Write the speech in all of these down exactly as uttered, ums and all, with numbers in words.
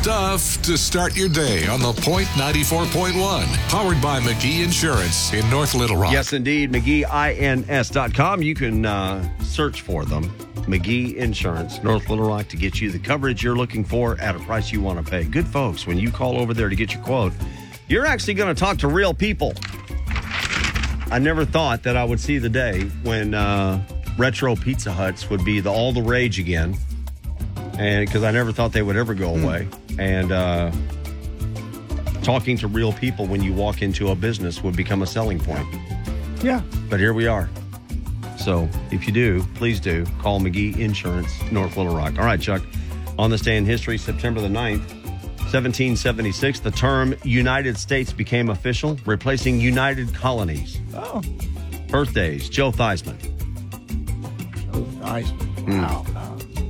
stuff to start your day on The Point ninety-four point one. Powered by McGee Insurance in North Little Rock. Yes, indeed. McGee Ins dot com. You can uh, search for them. McGee Insurance, North Little Rock, to get you the coverage you're looking for at a price you want to pay. Good folks, when you call over there to get your quote, you're actually going to talk to real people. I never thought that I would see the day when uh, retro Pizza Huts would be the all the rage again. And because I never thought they would ever go away. Mm. And uh, talking to real people when you walk into a business would become a selling point. Yeah. But here we are. So if you do, please do, call McGee Insurance, North Little Rock. All right, Chuck, on this day in history, September the ninth, seventeen seventy-six, the term United States became official, replacing United Colonies. Oh. Birthdays, Joe Theismann. Joe Theismann. Wow. Mm.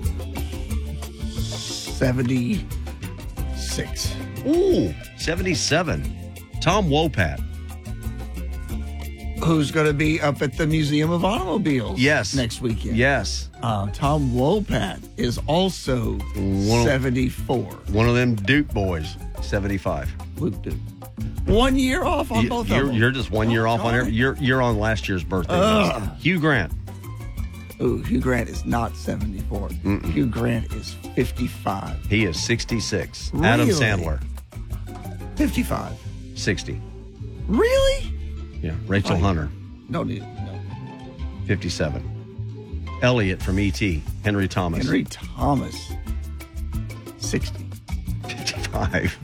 seventy-six. Ooh, seventy-seven. Tom Wopat. Who's going to be up at the Museum of Automobiles yes. next weekend. Yes. Uh, Tom Wopat is also one seventy-four. Of, one of them Duke boys, seventy-five. Luke Duke. One year off on you, both you're, of them. You're just one year oh, off on every. You're, you're on last year's birthday. Uh, Hugh Grant. Ooh, Hugh Grant is not seventy-four. Mm-mm. Hugh Grant is fifty-five. He is sixty-six. Really? Adam Sandler. fifty-five. sixty. Really? Yeah. Rachel oh, Hunter. No, dude. No. fifty-seven. Elliot from E T. Henry Thomas. Henry Thomas. sixty. fifty-five.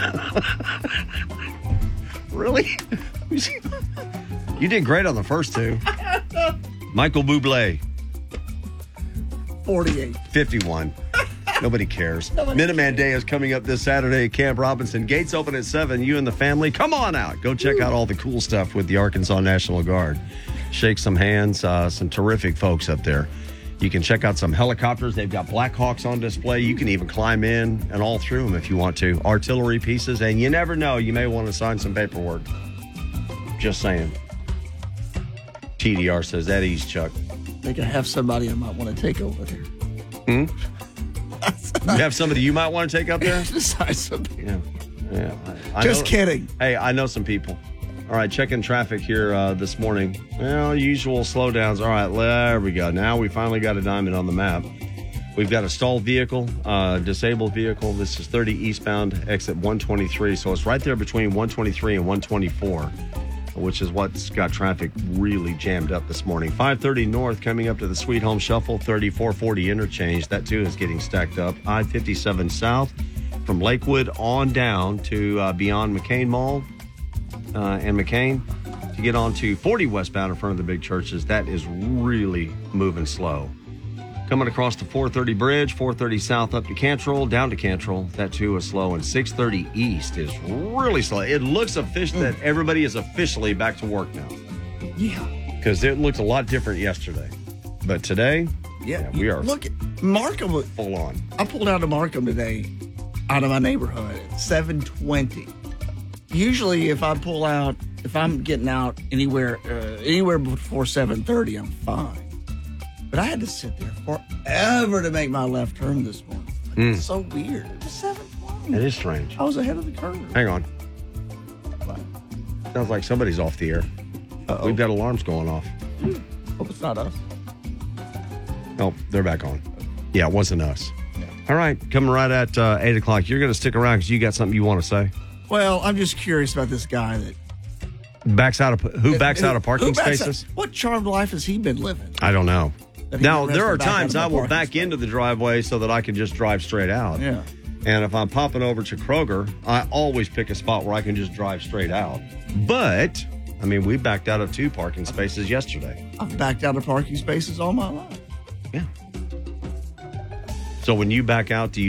Really? You did great on the first two. Michael Bublé. forty-eight. fifty-one. Nobody cares. Nobody Minuteman cares. Day is coming up this Saturday at Camp Robinson. Gates open at seven. You and the family, come on out. Go check out all the cool stuff with the Arkansas National Guard. Shake some hands. Uh, some terrific folks up there. You can check out some helicopters. They've got Black Hawks on display. You can even climb in and all through them if you want to. Artillery pieces. And you never know. You may want to sign some paperwork. Just saying. T D R says, that ease, Chuck. I think I have somebody I might want to take over there. Hmm? You have somebody you might want to take up there? Decide something. Yeah. yeah. I, I Just know, kidding. Hey, I know some people. All right, checking traffic here uh, this morning. Well, usual slowdowns. All right, there we go. Now we finally got a diamond on the map. We've got a stalled vehicle, uh, disabled vehicle. This is thirty eastbound, exit one twenty-three. So it's right there between one twenty-three and one twenty-four, which is what's got traffic really jammed up this morning. five thirty north coming up to the Sweet Home Shuffle, thirty-four forty interchange. That, too, is getting stacked up. I fifty-seven south from Lakewood on down to uh, beyond McCain Mall uh, and McCain to get on to forty westbound in front of the big churches. That is really moving slow. Coming across the four thirty bridge, four thirty south up to Cantrell, down to Cantrell. That, too, is slow. And six thirty east is really slow. It looks official that everybody is officially back to work now. Yeah. Because it looked a lot different yesterday. But today, yeah, yeah we are look at Markham. Full on. I pulled out of Markham today out of my neighborhood at seven twenty. Usually if I pull out, if I'm getting out anywhere uh, anywhere before seven thirty, I'm fine. But I had to sit there forever to make my left turn this morning. Like, mm. It's so weird. It was seven twenty. It is strange. I was ahead of the curve. Hang on. What? Sounds like somebody's off the air. Uh-oh. We've got alarms going off. Hope it's not us. Oh, they're back on. Yeah, it wasn't us. Yeah. All right, coming right at uh, eight o'clock. You're going to stick around because you got something you want to say. Well, I'm just curious about this guy that backs out of who backs who, out of parking spaces. Spaces. What charmed life has he been living? I don't know. Now, there are times I will back space. into the driveway so that I can just drive straight out. Yeah. And if I'm popping over to Kroger, I always pick a spot where I can just drive straight out. But, I mean, we backed out of two parking spaces yesterday. I've backed out of parking spaces all my life. Yeah. So when you back out, do you